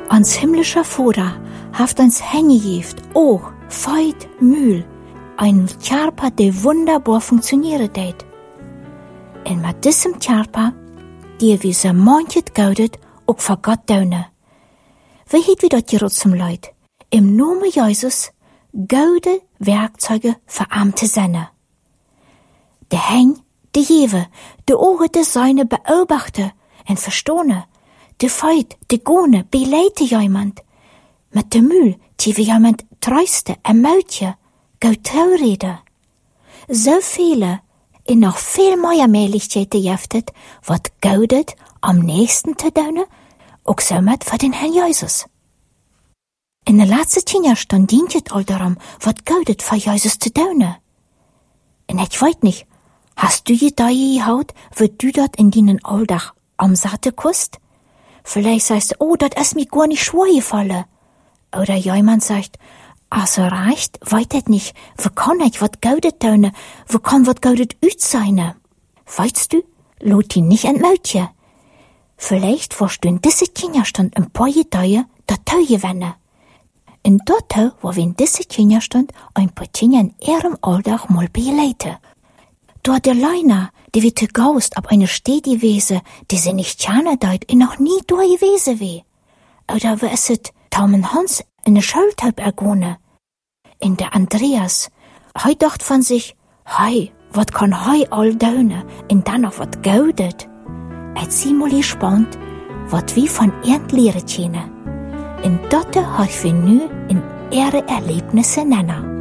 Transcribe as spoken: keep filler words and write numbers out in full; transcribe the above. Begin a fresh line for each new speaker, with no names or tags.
Ans himmlischer Vater haft uns hängegift, auch, Feit, Mühl, ein Körper, der wunderbar funktionieren deed. Und mit diesem Körper, die wir so manches gaudet, auch für Gott daunen. Wie heet wie dat gerot zum Leid? Im Namen Jesus, gaude Werkzeuge für Amte Senne. De Heng, de Jewe, de Ohren de Seine beobachten und verstohne. De Feit, de Gone, beleite jemand. Mit de Mühl, die wir jemand treuste, ermötje, gaut Traurede. So viele, in noch viel mehr Möglichkeiten jeftet, wat gaudet am nächsten te daunen, auch somit für den Herrn Jesus. In der letzten Tienerstunde dient es all darum, wat gaudet für Jesus zu daunen. Und ich weiß nicht, hast du je da gehaut, wo du dort in deinen Alldach am Satte kust? Vielleicht sagst du, oh, dat ist mir gar nicht schwer gefallen. Oder jemand sagt, also reicht, weiß et nicht, wo kann ich wat gaudet daunen, wo kann wat gaudet üt sein? Weißt du, lot ihn nicht entmötje. Vielleicht wirst du in diese Kinderstund ein paar Jahre dat Tau gewinnen. In dat Tau, wo wir in diese Kinderstund ein paar Kinder in ihrem Alltag mal beleiten. Dort der Leiner, die wird zu Gast ab eine Stadt gewesen, die sie nicht gerne deit und noch nie da gewesen weh. Oder wo ist es, Taumen Hans in der Schultaub ergone. In der Andreas, hei dacht von sich, hei, wat kann hei all daunen, und dann noch wat gaudet. Et sie mal gespannt, wat wie von irgend lehren können. In dotte hei wir nu in ihre Erlebnisse nennen.